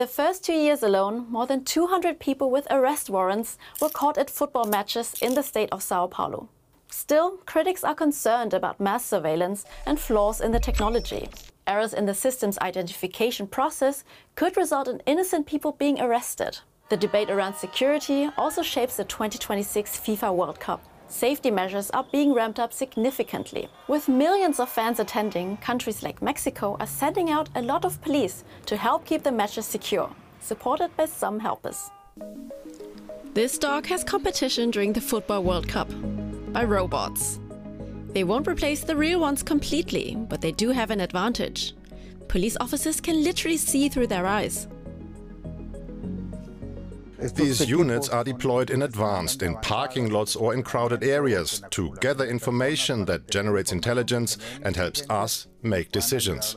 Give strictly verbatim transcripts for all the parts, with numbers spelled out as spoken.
The first two years alone, more than two hundred people with arrest warrants were caught at football matches in the state of Sao Paulo. Still, critics are concerned about mass surveillance and flaws in the technology. Errors in the system's identification process could result in innocent people being arrested. The debate around security also shapes the twenty twenty-six FIFA World Cup. Safety measures are being ramped up significantly. With millions of fans attending, countries like Mexico are sending out a lot of police to help keep the matches secure, supported by some helpers. This dog has competition during the Football World Cup by robots. They won't replace the real ones completely, but they do have an advantage. Police officers can literally see through their eyes. These units are deployed in advance in parking lots or in crowded areas to gather information that generates intelligence and helps us make decisions.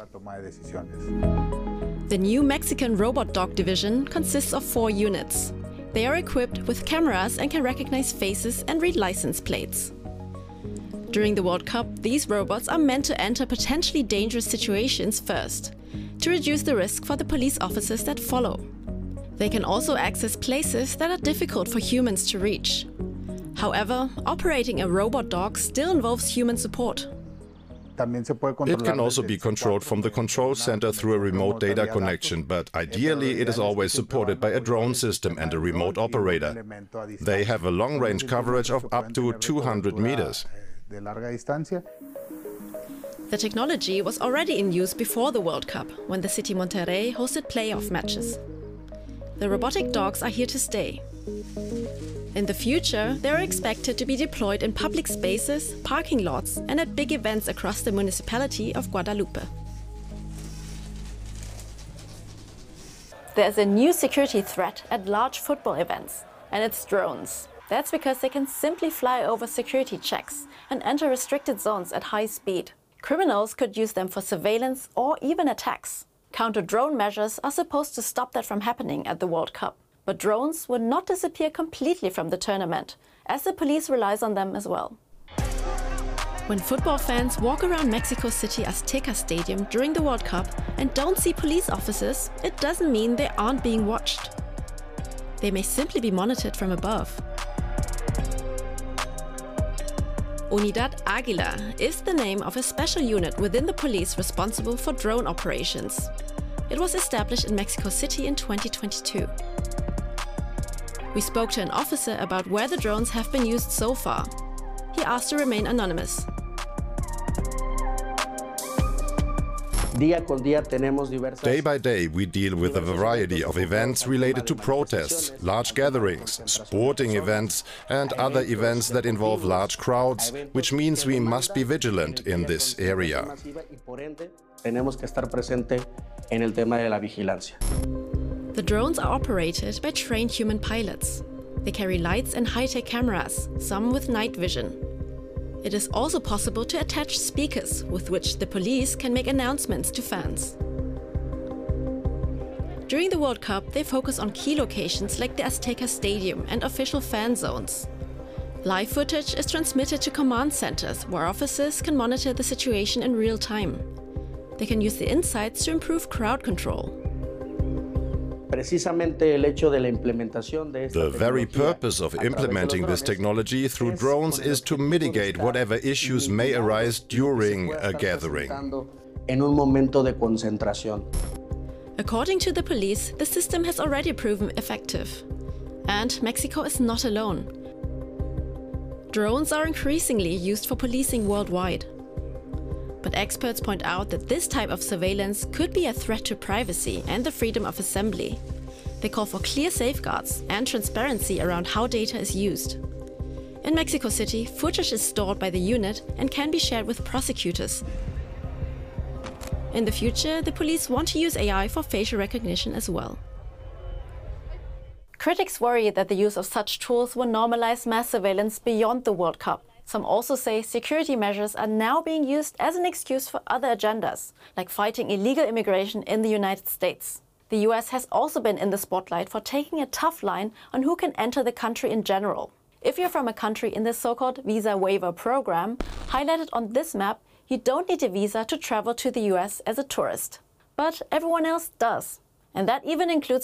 The new Mexican robot dog division consists of four units. They are equipped with cameras and can recognize faces and read license plates. During the World Cup, these robots are meant to enter potentially dangerous situations first, to reduce the risk for the police officers that follow. They can also access places that are difficult for humans to reach. However, operating a robot dog still involves human support. It can also be controlled from the control center through a remote data connection, but ideally it is always supported by a drone system and a remote operator. They have a long-range coverage of up to two hundred meters. The technology was already in use before the World Cup, when the city Monterrey hosted playoff matches. The robotic dogs are here to stay. In the future, they are expected to be deployed in public spaces, parking lots, and at big events across the municipality of Guadalupe. There's a new security threat at large football events, and it's drones. That's because they can simply fly over security checks and enter restricted zones at high speed. Criminals could use them for surveillance or even attacks. Counter-drone measures are supposed to stop that from happening at the World Cup. But drones will not disappear completely from the tournament, as the police relies on them as well. When football fans walk around Mexico City Azteca Stadium during the World Cup and don't see police officers, it doesn't mean they aren't being watched. They may simply be monitored from above. Unidad Águila is the name of a special unit within the police responsible for drone operations. It was established in Mexico City in twenty twenty-two. We spoke to an officer about where the drones have been used so far. He asked to remain anonymous. Day by day, we deal with a variety of events related to protests, large gatherings, sporting events, and other events that involve large crowds, which means we must be vigilant in this area. The drones are operated by trained human pilots. They carry lights and high-tech cameras, some with night vision. It is also possible to attach speakers with which the police can make announcements to fans. During the World Cup, they focus on key locations like the Azteca Stadium and official fan zones. Live footage is transmitted to command centers where officers can monitor the situation in real time. They can use the insights to improve crowd control. The very purpose of implementing this technology through drones is to mitigate whatever issues may arise during a gathering. According to the police, the system has already proven effective. And Mexico is not alone. Drones are increasingly used for policing worldwide. But experts point out that this type of surveillance could be a threat to privacy and the freedom of assembly. They call for clear safeguards and transparency around how data is used. In Mexico City, footage is stored by the unit and can be shared with prosecutors. In the future, the police want to use A I for facial recognition as well. Critics worry that the use of such tools will normalize mass surveillance beyond the World Cup. Some also say security measures are now being used as an excuse for other agendas, like fighting illegal immigration in the United States. The U S has also been in the spotlight for taking a tough line on who can enter the country in general. If you're from a country in the so-called visa waiver program, highlighted on this map, you don't need a visa to travel to the U S as a tourist. But everyone else does. And that even includes